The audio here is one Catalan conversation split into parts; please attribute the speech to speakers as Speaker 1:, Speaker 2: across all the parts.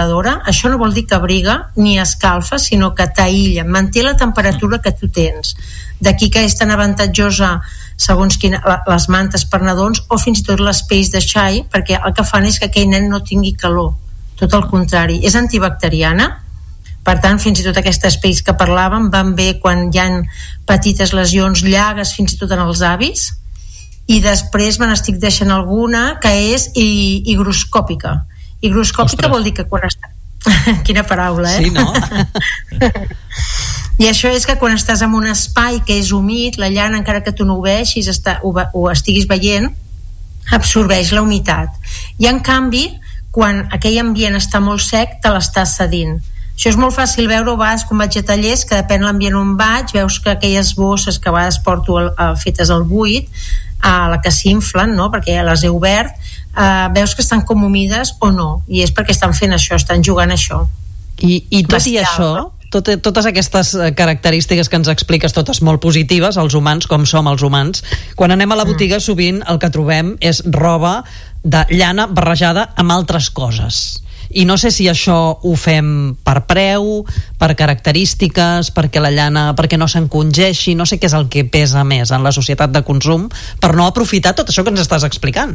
Speaker 1: congeladora, això no vol dir que abriga ni escalfa, sinó que t'aïlla, manté la temperatura que tu tens. D'aquí que és tan avantatjosa segons les mantes per nadons o fins i tot les pells de xai, perquè el que fan és que aquell nen no tingui calor, tot el contrari, és antibacteriana. Per tant, fins i tot aquestes pells que parlàvem van bé quan hi ha petites lesions, llagues, fins i tot en els avis. I després me n'estic deixant alguna que és higroscòpica. Higroscòpica vol dir que quan està... Quina paraula,
Speaker 2: Sí, no?
Speaker 1: I això és que quan estàs en un espai que és humit, la llana, encara que tu no ho vegis, ho estiguis veient, absorbeix la humitat. I en canvi, quan aquell ambient està molt sec, te l'estàs cedint. Això és molt fàcil veure a vegades quan vaig a tallers, que depèn l'ambient on vaig, veus que aquelles bosses que a vegades porto fetes al buit, a la que s'inflen, no? Perquè ja les he obert, veus que estan com humides o no, i és perquè estan fent això, estan jugant això.
Speaker 2: I tot i això, totes aquestes característiques que ens expliques, totes molt positives, els humans, com som els humans, quan anem a la botiga sovint el que trobem és roba de llana barrejada amb altres coses. I no sé si això ho fem per preu, per característiques, perquè la llana, perquè no s'encongeixi, no sé què és el que pesa més en la societat de consum, per no aprofitar tot això que ens estàs explicant.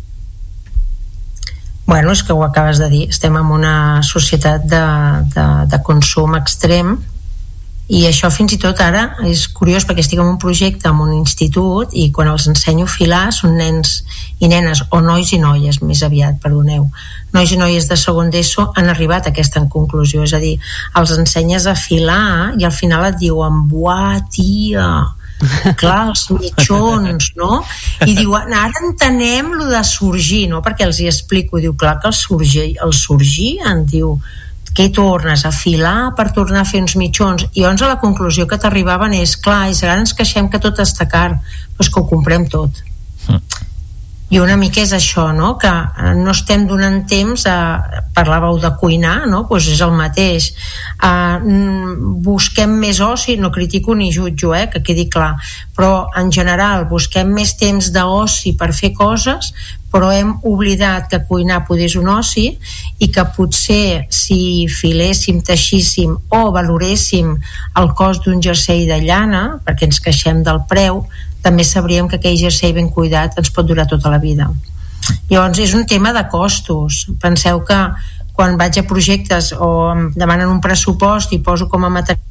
Speaker 1: Bueno, és que ho acabes de dir, estem en una societat de consum extrem, i això fins i tot ara és curiós perquè estic en un projecte en un institut i quan els ensenyo a filar són nens i nenes, o nois i noies més aviat, perdoneu, nois i noies de segon d'ESO han arribat a aquesta conclusió, és a dir, els ensenyes a filar i al final et diuen buah tia, clar, els mitjons, no? I diuen, ara entenem lo de sorgir, no? Perquè els hi explico, diu, clar que el sorgir en diu, què tornes a filar per tornar a fer uns mitjons? I llavors a la conclusió que t'arribaven és, clar, i ara ens queixem que tot està car, doncs que ho comprem tot. I una mica és això, no? Que no estem donant temps parlàveu de cuinar, no? Doncs és el mateix. Busquem més oci, no critico ni jutjo, que quedi clar, però en general busquem més temps d'oci per fer coses, però hem oblidat que cuinar podés un oci i que potser si filéssim, teixíssim o valoréssim el cost d'un jersei de llana, perquè ens queixem del preu, també sabríem que aquell jersei ben cuidat ens pot durar tota la vida. Llavors és un tema de costos. Penseu que quan vaig a projectes o em demanen un pressupost i poso com a material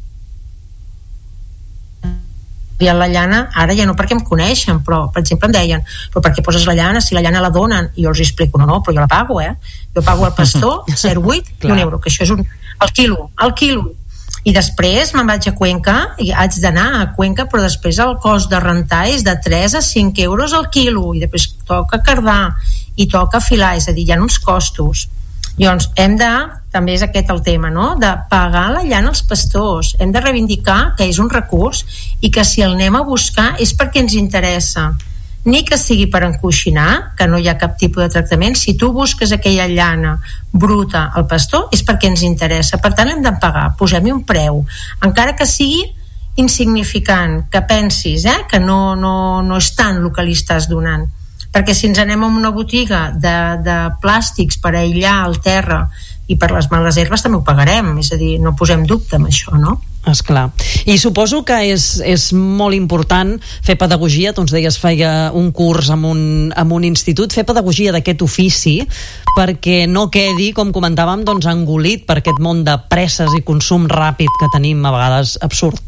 Speaker 1: la llana, ara ja no perquè em coneixen, però per exemple em deien, però per què poses la llana si la llana la donen? I jo els explico, no, però jo la pago, jo pago al pastor 0,8 i €1, que això és el quilo. I després me'n vaig a Cuenca i haig d'anar a Cuenca, però després el cost de rentar és de 3 a 5 euros al quilo, i després toca cardar i toca filar, és a dir, hi ha uns costos. Llavors hem de, també és aquest el tema, no? De pagar la llana als pastors, hem de reivindicar que és un recurs i que si el anem a buscar és perquè ens interessa, ni que sigui per encoixinar, que no hi ha cap tipus de tractament. Si tu busques aquella llana bruta al pastor és perquè ens interessa, per tant hem de pagar, posem-hi un preu, encara que sigui insignificant, que pensis que no és tant el que li estàs donant, perquè si ens anem a una botiga de plàstics per aïllar el terra i per les males herbes també ho pagarem, és a dir, no posem dubte amb això, no?
Speaker 2: Esclar. I suposo que és molt important fer pedagogia, tu ens deies feia un curs en un institut, fer pedagogia d'aquest ofici perquè no quedi, com comentàvem, doncs engolit per aquest món de presses i consum ràpid que tenim a vegades absurd.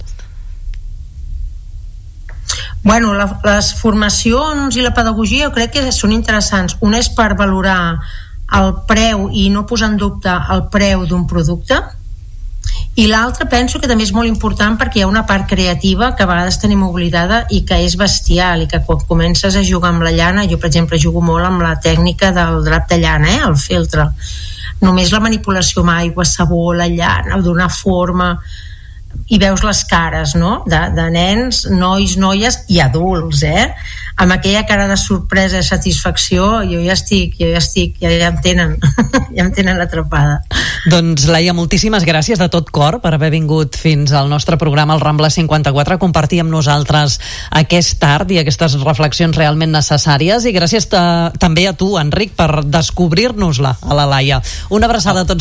Speaker 1: Bueno, les formacions i la pedagogia jo crec que són interessants. Una és per valorar el preu i no posar en dubte el preu d'un producte, i l'altra penso que també és molt important perquè hi ha una part creativa que a vegades tenim oblidada i que és bestial, i que quan comences a jugar amb la llana, jo per exemple jugo molt amb la tècnica del drap de llana, el feltre, només la manipulació amb aigua, sabó, la llana, donar forma, i veus les cares, no? De nens, nois, noies i adults, amb aquella cara de sorpresa i satisfacció. Jo ja em tenen l'atrapada.
Speaker 2: Doncs Laia, moltíssimes gràcies de tot cor per haver vingut fins al nostre programa, el Rambla 54, a compartir amb nosaltres aquest art i aquestes reflexions realment necessàries, i gràcies també a tu, Enric, per descobrir-nos-la a la Laia. Una abraçada a tots.